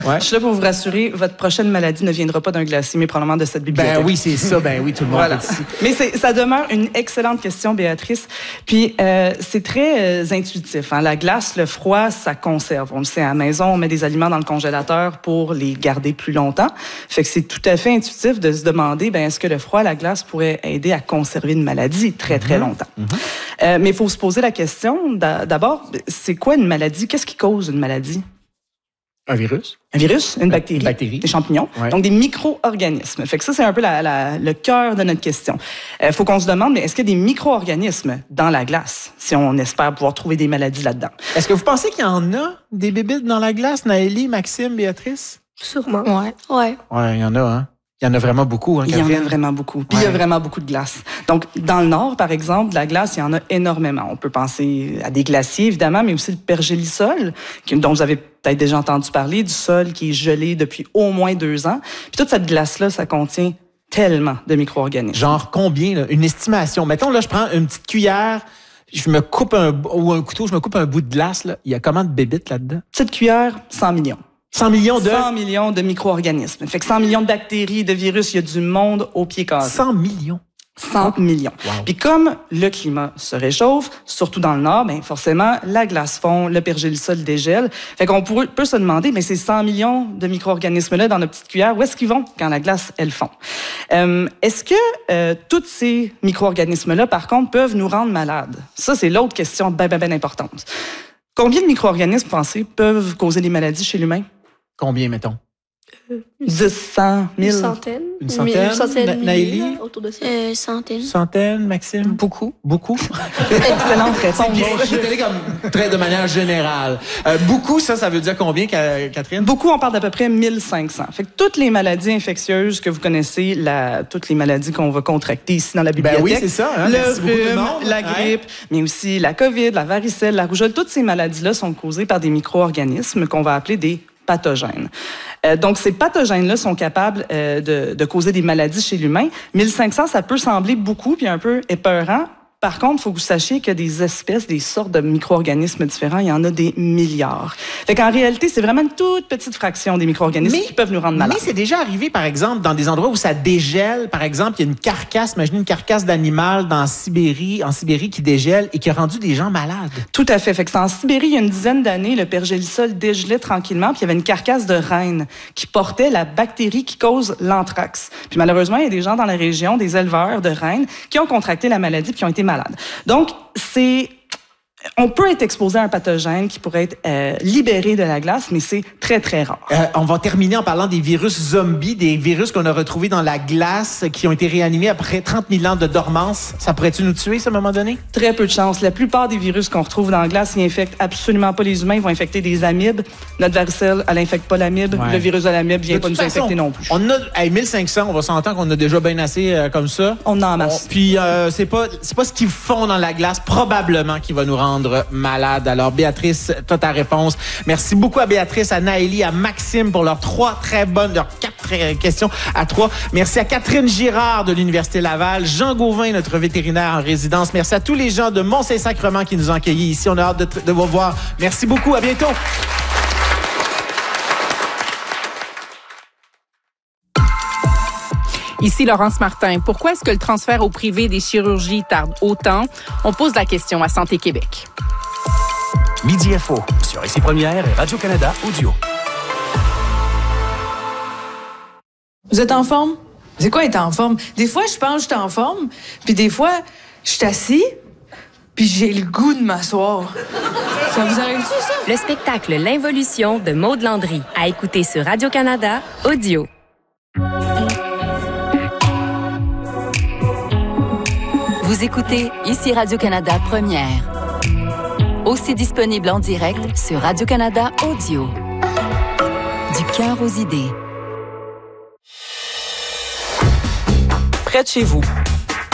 Ouais. Je suis là pour vous rassurer, votre prochaine maladie ne viendra pas d'un glacier, mais probablement de cette bibliothèque. Ben oui, c'est ça. Ben oui, tout le monde Voilà. est ici. Mais ça demeure une excellente question, Béatrice. Puis, c'est très intuitif. Hein? La glace, le froid, ça conserve. On le sait, à la maison, on met des aliments dans le congélateur pour les garder plus longtemps. Fait que c'est tout à fait intuitif de se demander, est-ce que le froid, la glace pourrait aider à conserver une maladie très, très longtemps. Mais il faut se poser la question, d'abord, c'est quoi une maladie? Qu'est-ce qui cause une maladie? Un virus? Un virus, une bactérie, des champignons, donc des micro-organismes. Fait que ça, c'est un peu le cœur de notre question. Faut qu'on se demande, mais est-ce qu'il y a des micro-organismes dans la glace, si on espère pouvoir trouver des maladies là-dedans? Est-ce que vous pensez qu'il y en a des bébites dans la glace, Naëlie, Maxime, Béatrice? Sûrement. Ouais. Ouais. Ouais, il y en a, hein? Il y en a vraiment beaucoup, hein, Il y en a vraiment beaucoup. Puis il y a vraiment beaucoup de glace. Donc, dans le Nord, par exemple, de la glace, il y en a énormément. On peut penser à des glaciers, évidemment, mais aussi le pergélisol, dont vous avez peut-être déjà entendu parler, du sol qui est gelé depuis au moins 2 ans. Puis toute cette glace-là, ça contient tellement de micro-organismes. Genre combien, là? Une estimation. Mettons, là, je prends une petite cuillère, je me coupe ou un couteau, je me coupe un bout de glace, là. Il y a comment de bébites là-dedans? Petite cuillère, 100 millions. 100 millions de... 100 millions de micro-organismes. Fait que 100 millions de bactéries, de virus, il y a du monde au pied carré. 100 millions? 100 millions. Wow. Puis comme le climat se réchauffe, surtout dans le Nord, forcément, la glace fond, le pergélisol dégèle. Fait qu'on peut se demander, ces 100 millions de micro-organismes-là dans notre petite cuillère, où est-ce qu'ils vont quand la glace, elle fond? Est-ce que tous ces micro-organismes-là, par contre, peuvent nous rendre malades? Ça, c'est l'autre question bien importante. Combien de micro-organismes, pensez, peuvent causer des maladies chez l'humain? Combien, mettons? 10, 100, 1000? Une centaine. Une centaine? Naëlie? Autour de ça. Centaines. Centaine, Maxime? Beaucoup. Beaucoup? Excellente réponse. J'étais allé comme très de manière générale. Beaucoup, ça veut dire combien, Catherine? Beaucoup, on parle d'à peu près 1500. Fait que toutes les maladies infectieuses que vous connaissez, toutes les maladies qu'on va contracter ici dans la bibliothèque. Ben oui, c'est ça. Hein? Le rhume, la grippe, mais aussi la COVID, la varicelle, la rougeole, toutes ces maladies-là sont causées par des micro-organismes qu'on va appeler des pathogènes. Donc, ces pathogènes-là sont capables de causer des maladies chez l'humain. 1500, ça peut sembler beaucoup puis un peu épeurant. Par contre, il faut que vous sachiez qu'il y a des espèces, des sortes de micro-organismes différents. Il y en a des milliards. Fait qu'en réalité, c'est vraiment une toute petite fraction des micro-organismes qui peuvent nous rendre malades. Mais c'est déjà arrivé, par exemple, dans des endroits où ça dégèle. Par exemple, il y a une carcasse, imaginez une carcasse d'animal en Sibérie qui dégèle et qui a rendu des gens malades. Tout à fait. Fait que c'est en Sibérie, il y a une dizaine d'années, le pergélisol dégelait tranquillement, puis il y avait une carcasse de reine qui portait la bactérie qui cause l'anthrax. Puis malheureusement, il y a des gens dans la région, des éleveurs de reines, qui ont contracté la maladie puis qui ont été malades. Donc, on peut être exposé à un pathogène qui pourrait être libéré de la glace, mais c'est très, très rare. On va terminer en parlant des virus zombies, des virus qu'on a retrouvés dans la glace, qui ont été réanimés après 30 000 ans de dormance. Ça pourrait-tu nous tuer, ça, à un moment donné? Très peu de chance. La plupart des virus qu'on retrouve dans la glace, ils infectent absolument pas les humains. Ils vont infecter des amibes. Notre varicelle, elle infecte pas l'amibe. Ouais. Le virus de l'amibe vient pas nous façon, infecter non plus. On a 1500, on va s'entendre qu'on a déjà bien assez comme ça. On en masse. Puis c'est pas ce qu'ils font dans la glace, probablement, qui va nous rendre malades. Alors, Béatrice, t'as ta réponse. Merci beaucoup à Béatrice, à Naëlie, à Maxime pour leurs 4 questions à 3. Merci à Catherine Girard de l'Université Laval, Jean Gauvin, notre vétérinaire en résidence. Merci à tous les gens de Mont-Saint-Sacrement qui nous ont accueillis ici. On a hâte de vous voir. Merci beaucoup. À bientôt. Ici Laurence Martin. Pourquoi est-ce que le transfert au privé des chirurgies tarde autant? On pose la question à Santé Québec. Midi Info sur Ici Première et Radio-Canada Audio. Vous êtes en forme? C'est quoi être en forme? Des fois, je pense que je suis en forme, puis des fois, je suis assis, puis j'ai le goût de m'asseoir. Ça vous arrive-tu, ça? Le spectacle L'Involution de Maude Landry. À écouter sur Radio-Canada Audio. Vous écoutez Ici Radio-Canada Première. Aussi disponible en direct sur Radio-Canada Audio. Du cœur aux idées. Près de chez vous,